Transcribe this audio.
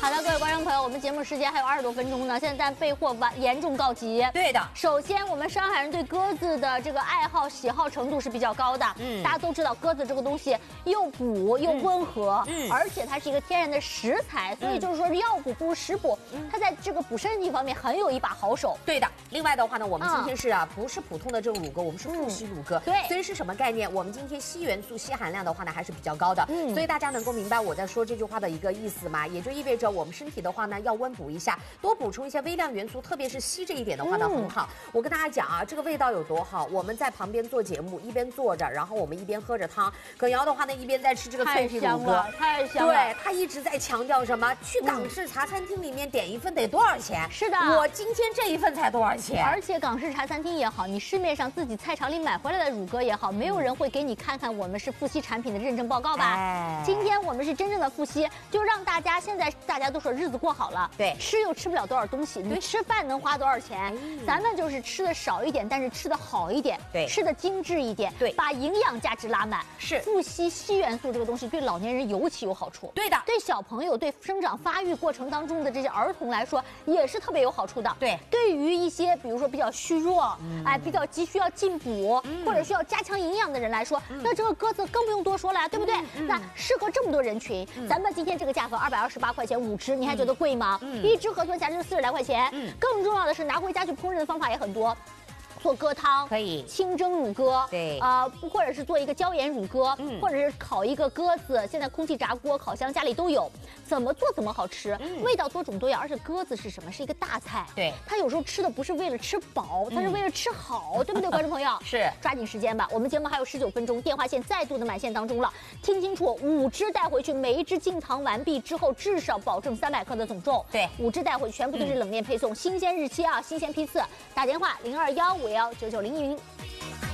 好的，各位观众朋友，我们节目时间还有20多分钟呢，现在备货严重告急。 对的， 首先我们上海人对鸽子的这个爱好喜好程度是比较高的。大家都知道鸽子这个东西又补又温和，而且它是一个天然的食材，所以就是说药补不如食补，它在这个补身体方面很有一把好手。 对的。另外的话呢，我们今天是不是普通的这种乳鸽，我们是富硒乳鸽。 对， 所以是什么概念？我们今天硒元素、硒含量的话呢还是比较高的。所以大家能够明白我在说这句话的一个意思吗？也就意味着我们身体的话呢要温补一下，多补充一些微量元素，特别是硒这一点的话呢很好。我跟大家讲啊，这个味道有多好，我们在旁边做节目，一边坐着，然后我们一边喝着汤，耿瑶的话呢一边在吃这个脆皮乳鸽， 太香了。 对，他一直在强调什么？去港式茶餐厅里面点一份得多少钱？ 是的， 我今天这一份才多少钱？ 而且港式茶餐厅也好，你市面上自己菜场里买回来的乳鸽也好，没有人会给你看看我们是富硒产品的认证报告吧？今天我们是真正的富硒，就让大家现在大家都说日子过好了， 对， 吃又吃不了多少东西，你吃饭能花多少钱？咱们就是吃的少一点，但是吃的好一点， 对， 吃的精致一点， 对， 把营养价值拉满。 是富硒硒元素这个东西对老年人尤其有好处， 对的， 对小朋友、对生长发育过程当中的这些儿童来说也是特别有好处的。 对， 对于一些比如说比较虚弱，比较急需要进补或者需要加强营养的人来说，那这个鸽子更不用多说了，对不对？那适合这么多人群，咱们今天这个价格228块钱5只，你还觉得贵吗？一只河豚虾就是40来块钱。更重要的是拿回家去烹饪的方法也很多。做鸽汤可以， 清蒸乳鸽， 对或者是做一个椒盐乳鸽，或者是烤一个鸽子，现在空气炸锅、烤箱家里都有，怎么做怎么好吃，味道多种多样，而且鸽子是什么？是一个大菜， 对， 它有时候吃的不是为了吃饱，它是为了吃好，对不对，观众朋友？ 是， 抓紧时间吧，我们节目还有19分钟，电话线再度的满线当中了，听清楚，5只带回去，每一只进藏完毕之后，至少保证300克的总重， 对 ，5只带回去，全部都是冷链配送，新鲜日期啊，新鲜批次，打电话0215999901。